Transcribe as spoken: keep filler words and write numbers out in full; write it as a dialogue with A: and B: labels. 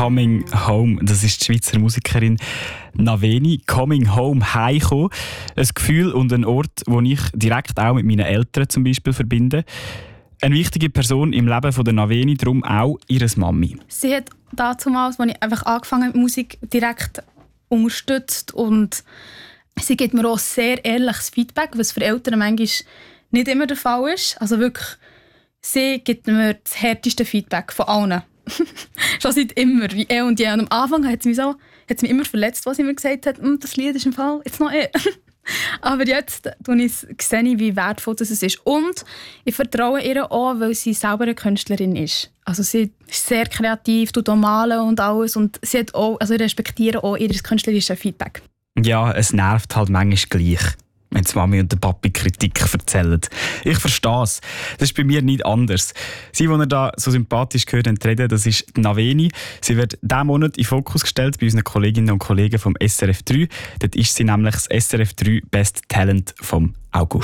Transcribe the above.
A: «Coming Home». Das ist die Schweizer Musikerin Naveni. «Coming Home», heimkommen. Ein Gefühl und ein Ort, den ich direkt auch mit meinen Eltern zum Beispiel verbinde. Eine wichtige Person im Leben von der Naveni, darum auch ihre Mami.
B: Sie hat damals, als ich einfach angefangen habe mit Musik, direkt unterstützt und sie gibt mir auch sehr ehrliches Feedback, was für Eltern manchmal nicht immer der Fall ist. Also wirklich, sie gibt mir das härteste Feedback von allen. Schon seit immer, wie eh und je. Und am Anfang hat sie mich, so, hat sie mich immer verletzt, was sie mir gesagt hat, das Lied ist im Fall jetzt noch eh. Aber jetzt sehe ich, wie wertvoll das ist. Und ich vertraue ihr auch, weil sie selber eine Künstlerin ist. Also sie ist sehr kreativ, tut auch malen und alles. Und sie hat auch, also ich respektiere auch ihr künstlerisches Feedback.
A: Ja, es nervt halt manchmal gleich, wenn die Mami und der Papi Kritik erzählen. Ich verstehe es. Das ist bei mir nicht anders. Sie, die ihr da so sympathisch gehört haben, reden, das ist die Naveni. Sie wird diesen Monat in Fokus gestellt bei unseren Kolleginnen und Kollegen vom S R F drei. Dort ist sie nämlich das S R F drei Best Talent vom August.